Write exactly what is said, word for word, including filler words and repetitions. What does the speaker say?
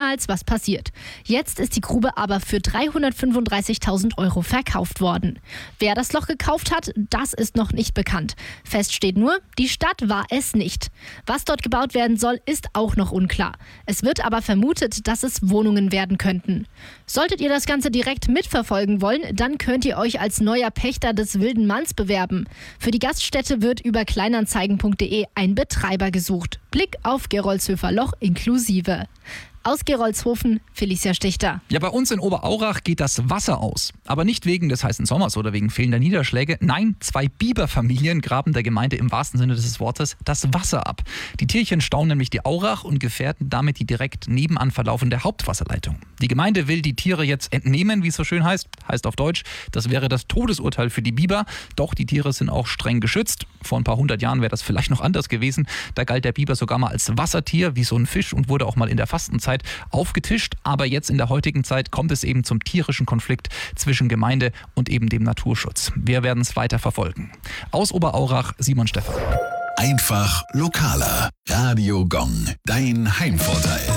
niemals was passiert. Jetzt ist die Grube aber für dreihundertfünfunddreißigtausend Euro verkauft worden. Wer das Loch gekauft hat, das ist noch nicht bekannt. Fest steht nur, die Stadt war es nicht. Was dort gebaut werden soll, ist auch noch unklar. Es wird aber vermutet, dass es Wohnungen werden könnten. Solltet ihr das Ganze direkt mitverfolgen wollen, dann könnt ihr euch als neuer Pächter des Wilden Manns bewerben. Für die Gaststätte wird über kleinanzeigen punkt de ein Betreiber gesucht. Blick auf Gerolzhöfer Loch inklusive. Aus Gerolzhofen, Felicia Stichter. Ja, bei uns in Oberaurach geht das Wasser aus. Aber nicht wegen des heißen Sommers oder wegen fehlender Niederschläge. Nein, zwei Biberfamilien graben der Gemeinde im wahrsten Sinne des Wortes das Wasser ab. Die Tierchen stauen nämlich die Aurach und gefährden damit die direkt nebenan verlaufende Hauptwasserleitung. Die Gemeinde will die Tiere jetzt entnehmen, wie es so schön heißt. Heißt auf Deutsch, das wäre das Todesurteil für die Biber. Doch die Tiere sind auch streng geschützt. Vor ein paar hundert Jahren wäre das vielleicht noch anders gewesen. Da galt der Biber sogar mal als Wassertier, wie so ein Fisch, und wurde auch mal in der Fastenzeit aufgetischt. Aber jetzt in der heutigen Zeit kommt es eben zum tierischen Konflikt zwischen Gemeinde und eben dem Naturschutz. Wir werden es weiter verfolgen. Aus Oberaurach, Simon Stephan. Einfach lokaler. Radio Gong, dein Heimvorteil.